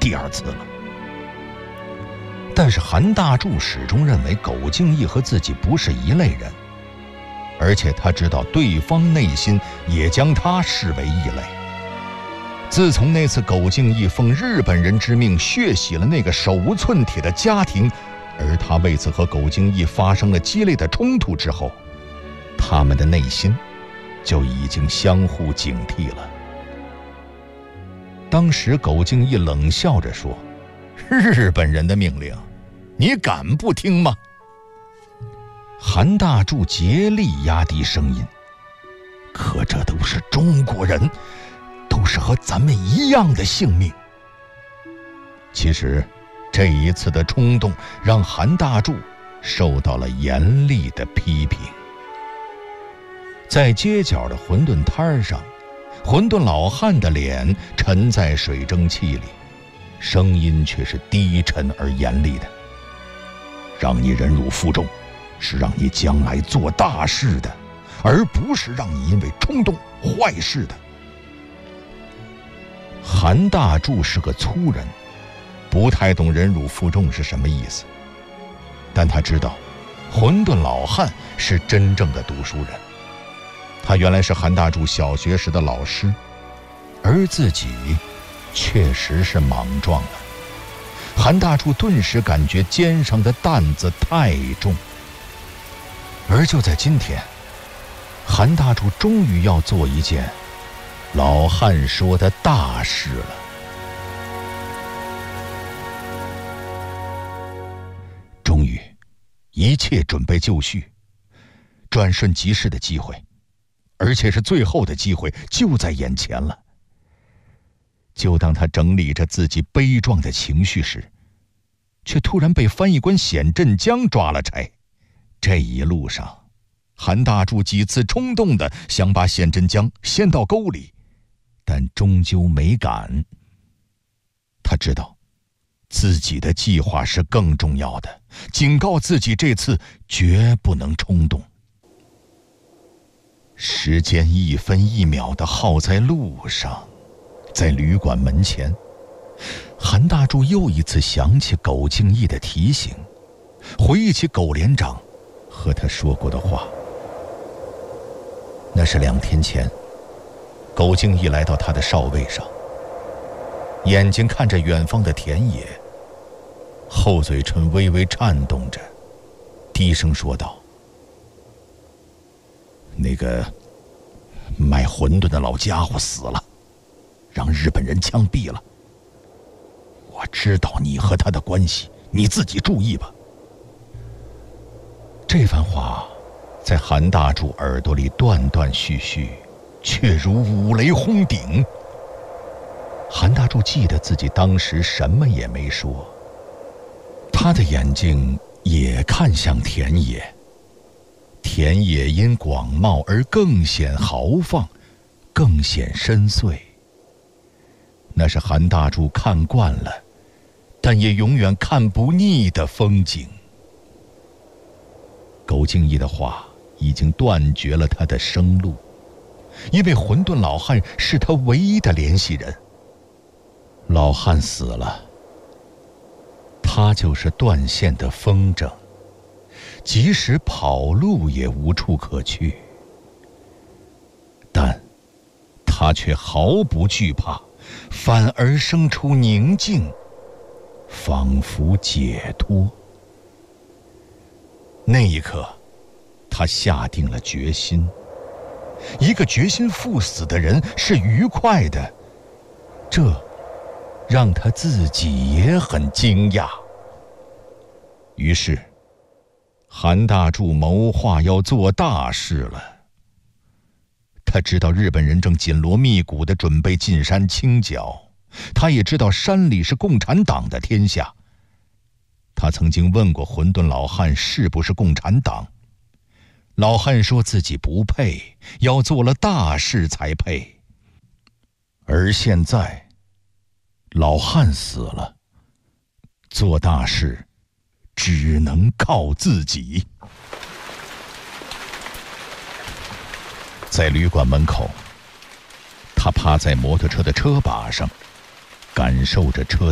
第二次了。但是韩大柱始终认为苟敬义和自己不是一类人，而且他知道对方内心也将他视为异类。自从那次苟敬义奉日本人之命血洗了那个手无寸铁的家庭，而他为此和苟敬义发生了激烈的冲突之后，他们的内心就已经相互警惕了。当时苟敬义冷笑着说：“日本人的命令，你敢不听吗？”韩大柱竭力压低声音：“可这都是中国人，都是和咱们一样的性命。”其实这一次的冲动让韩大柱受到了严厉的批评。在街角的馄饨摊上，馄饨老汉的脸沉在水蒸气里，声音却是低沉而严厉的：“让你忍辱负重，是让你将来做大事的，而不是让你因为冲动坏事的。”韩大柱是个粗人，不太懂忍辱负重是什么意思，但他知道馄饨老汉是真正的读书人。他原来是韩大柱小学时的老师，而自己确实是莽撞了。韩大柱顿时感觉肩上的担子太重。而就在今天，韩大柱终于要做一件老汉说的大事了。终于，一切准备就绪，转瞬即逝的机会，而且是最后的机会，就在眼前了。就当他整理着自己悲壮的情绪时，却突然被翻译官显振江抓了差。这一路上，韩大柱几次冲动地想把显振江掀到沟里，但终究没敢。他知道自己的计划是更重要的，警告自己这次绝不能冲动。时间一分一秒地耗在路上，在旅馆门前，韩大柱又一次想起苟敬义的提醒，回忆起苟连长和他说过的话。那是2天前，苟敬义来到他的哨位上，眼睛看着远方的田野，后嘴唇微微颤动着，低声说道：“那个卖馄饨的老家伙死了，让日本人枪毙了。我知道你和他的关系，你自己注意吧。”这番话在韩大柱耳朵里断断续续，却如五雷轰顶。韩大柱记得自己当时什么也没说，他的眼睛也看向田野，田野因广袤而更显豪放，更显深邃。那是韩大柱看惯了，但也永远看不腻的风景。苟敬义的话已经断绝了他的生路，因为馄饨老汉是他唯一的联系人。老汉死了，他就是断线的风筝，即使跑路也无处可去。但他却毫不惧怕，反而生出宁静，仿佛解脱。那一刻，他下定了决心。一个决心赴死的人是愉快的，这让他自己也很惊讶。于是，韩大柱谋划要做大事了。他知道日本人正紧锣密鼓地准备进山清剿，他也知道山里是共产党的天下。他曾经问过馄饨老汉是不是共产党，老汉说自己不配，要做了大事才配。而现在，老汉死了，做大事只能靠自己。在旅馆门口，他趴在摩托车的车把上，感受着车